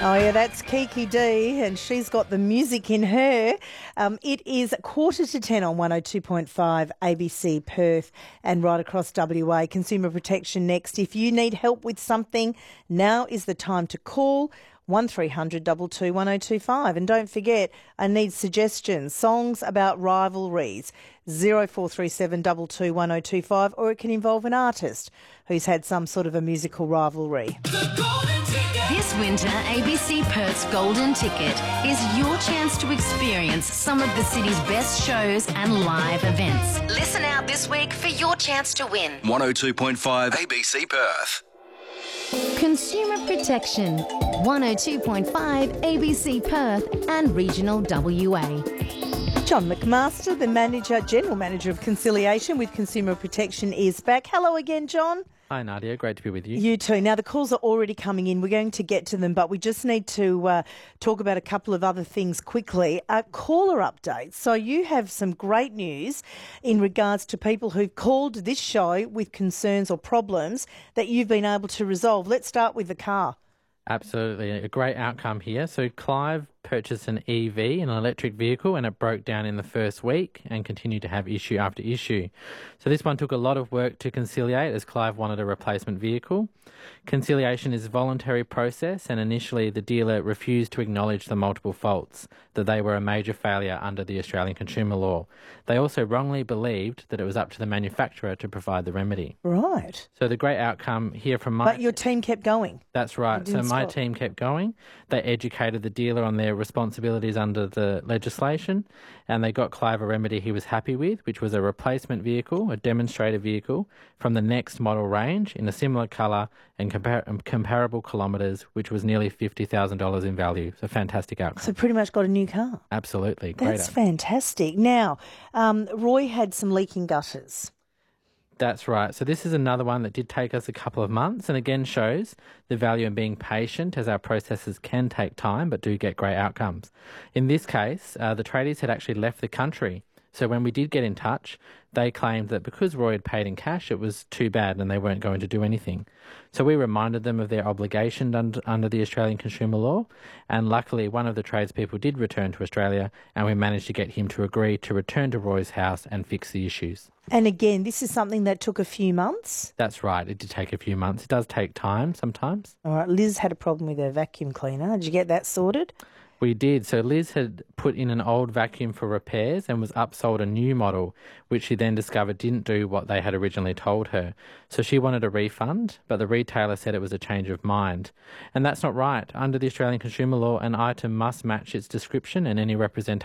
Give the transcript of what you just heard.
Oh, yeah, that's Kiki D, and she's got the music in her. It is 9:45 on 102.5 ABC Perth and right across WA. Consumer Protection next. If you need help with something, now is the time to call 1300 22 1025. And don't forget, I need suggestions, songs about rivalries, 0437 22 1025, or it can involve an artist who's had some sort of a musical rivalry. This winter, ABC Perth's Golden Ticket is your chance to experience some of the city's best shows and live events. Listen out this week for your chance to win. 102.5 ABC Perth. Consumer Protection, 102.5 ABC Perth and Regional WA. John McMaster, the General Manager of Conciliation with Consumer Protection, is back. Hello again, John. Hi, Nadia. Great to be with you. You too. Now, the calls are already coming in. We're going to get to them, but we just need to talk about a couple of other things quickly. Caller updates. So you have some great news in regards to people who've called this show with concerns or problems that you've been able to resolve. Let's start with the car. Absolutely. A great outcome here. So Clive purchased an EV, an electric vehicle, and it broke down in the first week and continued to have issue after issue. So this one took a lot of work to conciliate as Clive wanted a replacement vehicle. Conciliation is a voluntary process, and initially the dealer refused to acknowledge the multiple faults, that they were a major failure under the Australian consumer law. They also wrongly believed that it was up to the manufacturer to provide the remedy. Right. So the great outcome here from But your team kept going. That's right. So my team kept going. They educated the dealer on their responsibilities under the legislation, and they got Clive a remedy he was happy with, which was a replacement vehicle, a demonstrator vehicle from the next model range in a similar colour and comparable kilometres, which was nearly $50,000 in value. So fantastic outcome. So pretty much got a new car. Absolutely. Great That's outcome. fantastic. Now, Roy had some leaking gutters. That's right. So this is another one that did take us a couple of months and again shows the value in being patient, as our processes can take time but do get great outcomes. In this case, the tradies had actually left the country. So when we did get in touch, they claimed that because Roy had paid in cash, it was too bad and they weren't going to do anything. So we reminded them of their obligation under the Australian consumer law, and luckily one of the tradespeople did return to Australia, and we managed to get him to agree to return to Roy's house and fix the issues. And again, this is something that took a few months? That's right. It did take a few months. It does take time sometimes. All right. Liz had a problem with her vacuum cleaner. Did you get that sorted? We did. So Liz had put in an old vacuum for repairs and was upsold a new model, which she then discovered didn't do what they had originally told her. So she wanted a refund, but the retailer said it was a change of mind. And that's not right. Under the Australian consumer law, an item must match its description, and any representation